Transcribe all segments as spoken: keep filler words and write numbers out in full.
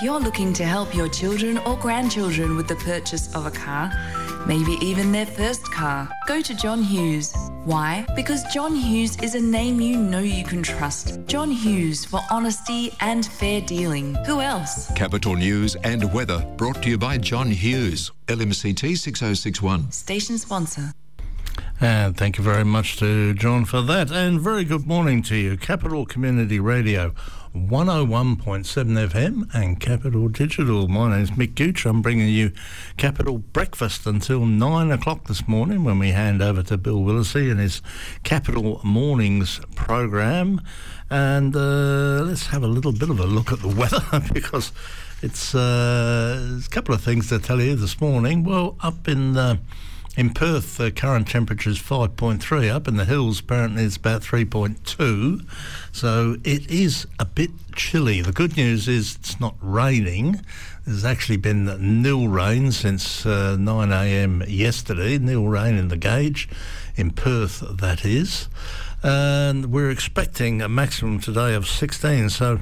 you're looking to help your children or grandchildren with the purchase of a car, maybe even their first car, go to John Hughes. Why? Because John Hughes is a name you know you can trust. John Hughes, for honesty and fair dealing. Who else? Capital News and weather brought to you by John Hughes, L M C T six oh six one. Station sponsor. And thank you very much to John for that. And very good morning to you. Capital Community Radio, one oh one point seven F M and Capital Digital. My name's Mick Gooch. I'm bringing you Capital Breakfast until nine o'clock this morning, when we hand over to Bill Willisey and his Capital Mornings program. And uh, let's have a little bit of a look at the weather, because it's uh, there's a couple of things to tell you this morning. Well, up in... Uh, In Perth, the current temperature is five point three. Up in the hills, apparently it's about three point two. So it is a bit chilly. The good news is it's not raining. There's actually been nil rain since uh, nine a.m. yesterday. Nil rain in the gauge, in Perth, that is. And we're expecting a maximum today of sixteen, so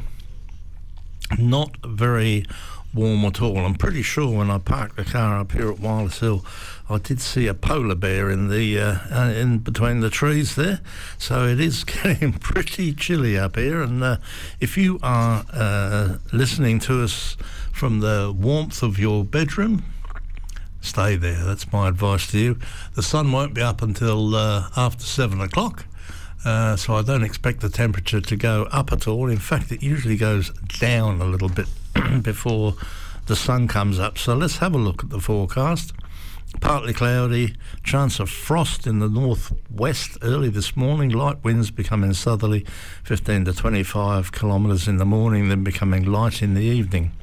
not very warm at all. I'm pretty sure when I parked the car up here at Wireless Hill, I did see a polar bear in the uh, uh, in between the trees there. So it is getting pretty chilly up here. And uh, if you are uh, listening to us from the warmth of your bedroom, stay there. That's my advice to you. The sun won't be up until uh, after seven o'clock. Uh, so I don't expect the temperature to go up at all. In fact, it usually goes down a little bit before the sun comes up. So let's have a look at the forecast. Partly cloudy, chance of frost in the northwest early this morning, light winds becoming southerly, fifteen to twenty-five kilometres in the morning, then becoming light in the evening.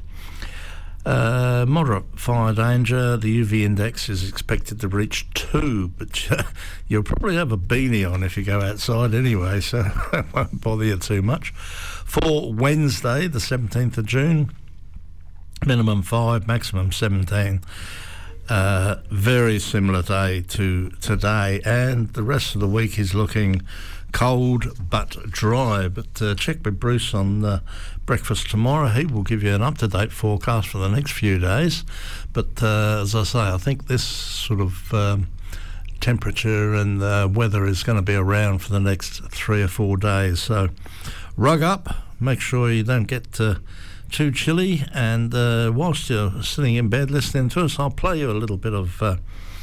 Uh, moderate fire danger. The U V index is expected to reach two, but uh, you'll probably have a beanie on if you go outside anyway, so it won't bother you too much. For Wednesday, the seventeenth of June, minimum five, maximum seventeen. Uh, very similar day to today, and the rest of the week is looking cold but dry. But uh, check with Bruce on uh, breakfast tomorrow. He will give you an up-to-date forecast for the next few days. But uh, as I say, I think this sort of um, temperature and uh, weather is going to be around for the next three or four days. So rug up, make sure you don't get uh, too chilly, and uh, whilst you're sitting in bed listening to us, I'll play you a little bit of uh,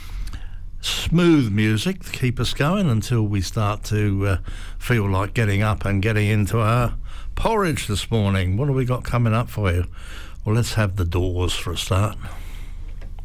smooth music to keep us going until we start to uh, feel like getting up and getting into our porridge this morning. What have we got coming up for you? Well, let's have The Doors for a start.